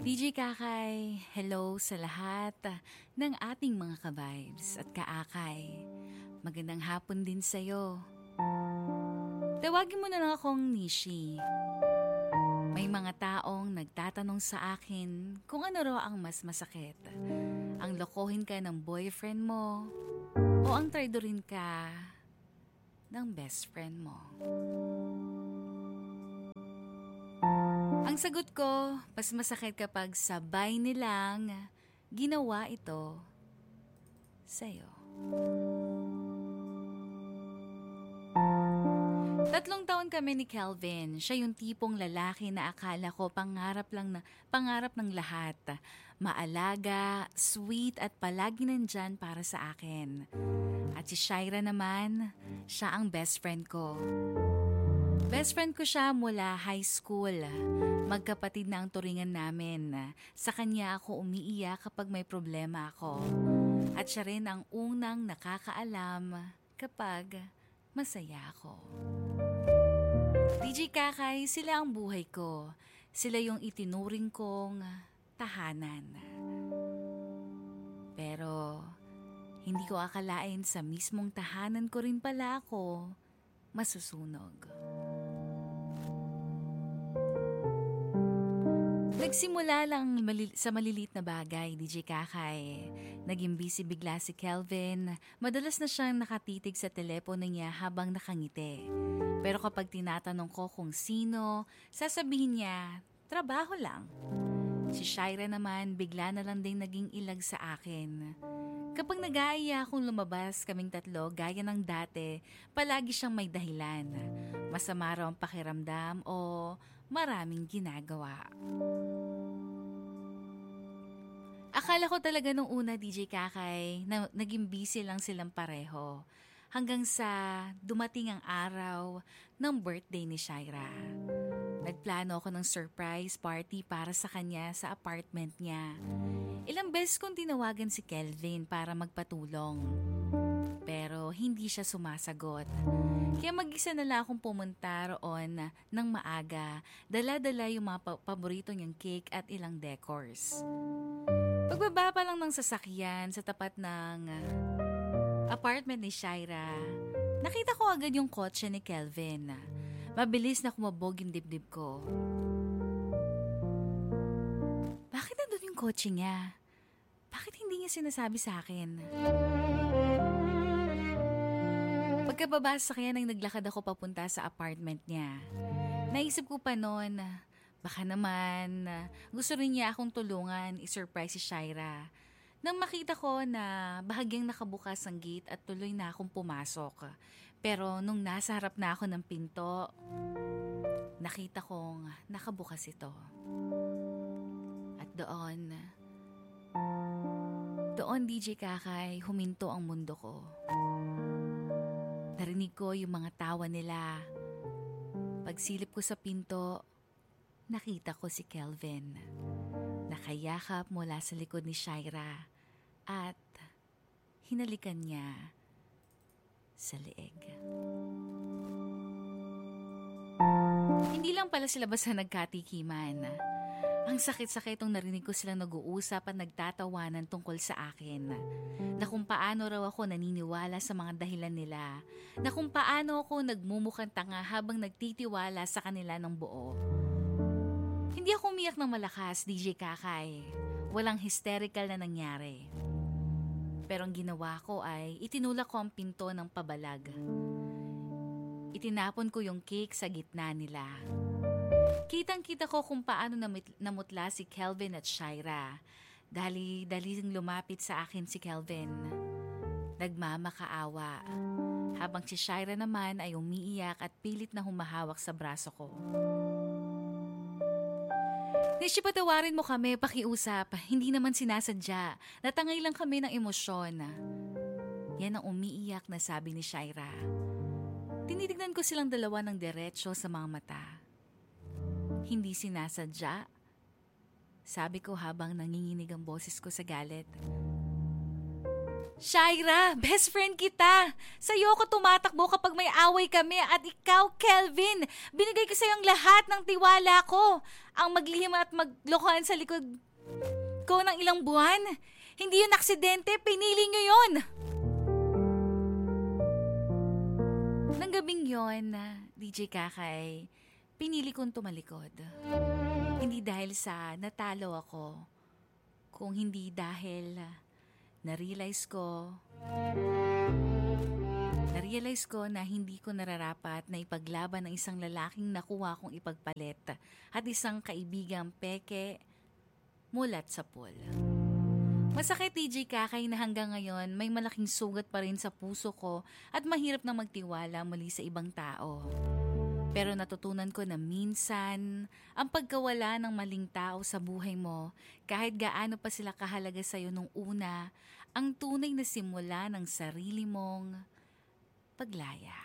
DJ Kakay, hello sa lahat ng ating mga ka-vibes at kaakay. Magandang hapon din sa'yo. Tawagin mo na lang akong Nishi. May mga taong nagtatanong sa akin kung ano raw ang mas masakit. Ang lokohin ka ng boyfriend mo o ang traidorin ka ng best friend mo. Ang sagot ko, mas masakit kapag sabay nilang ginawa ito sa'yo. 3 taon kami ni Kelvin. Siya yung tipong lalaki na akala ko pangarap ng lahat. Maalaga, sweet at palagi nandyan para sa akin. At si Shaira naman, siya ang best friend ko. Best friend ko siya mula high school. Magkapatid na ang turingan namin. Sa kanya ako umiiyak kapag may problema ako. At siya rin ang unang nakakaalam kapag masaya ako. DJ Kakay, sila ang buhay ko. Sila yung itinuring kong tahanan. Pero hindi ko akalain sa mismong tahanan ko rin pala ako masusunog. Nagsimula lang sa maliliit na bagay, DJ Kakay. Naging busy bigla si Kelvin. Madalas na siyang nakatitig sa telepono niya habang nakangiti. Pero kapag tinatanong ko kung sino, sasabihin niya, trabaho lang. Si Shaira naman, bigla na lang din naging ilag sa akin. Kapag nag-aaya akong lumabas kaming tatlo gaya ng dati, palagi siyang may dahilan. Masama raw ang pakiramdam o maraming ginagawa. Akala ko talaga nung una, DJ Kakay, na naging busy lang silang pareho. Hanggang sa dumating ang araw ng birthday ni Shaira. Nagplano ako ng surprise party para sa kanya sa apartment niya. Ilang beses kong tinawagan si Kelvin para magpatulong. Pero hindi siya sumasagot. Kaya mag-isa na lang akong pumunta roon ng maaga. Dala-dala yung mga paborito niyang cake at ilang decors. Pagbaba pa lang ng sasakyan sa tapat ng apartment ni Shaira, nakita ko agad yung kotse ni Kelvin. Mabilis na kumabog yung dibdib ko. Bakit nandun yung kotse niya? Bakit hindi niya sinasabi sa akin? Pagkababa sa kanya nang naglakad ako papunta sa apartment niya. Naisip ko pa noon, baka naman gusto rin niya akong tulungan i-surprise si Shaira. Nang makita ko na bahagyang nakabukas ang gate at tuloy na akong pumasok. Pero nung nasa harap na ako ng pinto, nakita kong nakabukas ito. At doon DJ Kakay, huminto ang mundo ko. Narinig ko yung mga tawa nila. Pagsilip ko sa pinto, nakita ko si Kelvin. Nakayakap mula sa likod ni Shaira at hinalikan niya sa leeg. Hindi lang pala sila basta nagkatikiman. Ang sakit-sakit nung narinig ko silang nag-uusap at nagtatawanan tungkol sa akin. Na kung paano raw ako naniniwala sa mga dahilan nila. Na kung paano ako nagmumukhang tanga habang nagtitiwala sa kanila ng buo. Hindi ako umiyak ng malakas, DJ Kakay. Walang hysterical na nangyari. Pero ang ginawa ko ay itinulak ko ang pinto ng pabalag. Itinapon ko yung cake sa gitna nila. Kitang-kita ko kung paano namutla si Kelvin at Shaira. Dali-daling lumapit sa akin si Kelvin. Nagmamakaawa. Habang si Shaira naman ay umiiyak at pilit na humahawak sa braso ko. Nishi, patawarin mo kami, pakiusap. Hindi naman sinasadya. Natangay lang kami ng emosyon. Yan ang umiiyak na sabi ni Shaira. Tinitignan ko silang dalawa ng diretso sa mga mata. Hindi sinasadya, sabi ko habang nanginginig ang boses ko sa galit. Shaira, best friend kita. Sa'yo ako tumatakbo kapag may away kami at ikaw, Kelvin, binigay ko sa'yo ang lahat ng tiwala ko. Ang maglihim at maglokohan sa likod ko ng ilang buwan. Hindi yun aksidente, pinili nyo yun. Nang gabing yon, DJ Kakay, pinili kong tumalikod. Hindi dahil sa natalo ako, kung hindi dahil na-realize ko na hindi ko nararapat na ipaglaban ng isang lalaking nakuha kong ipagpalit at isang kaibigang peke mulat sa pool. Masakit, DJ Kakay, na hanggang ngayon may malaking sugat pa rin sa puso ko at mahirap na magtiwala muli sa ibang tao. Pero natutunan ko na minsan, ang pagkawala ng maling tao sa buhay mo, kahit gaano pa sila kahalaga sa'yo nung una, ang tunay na simula ng sarili mong paglaya.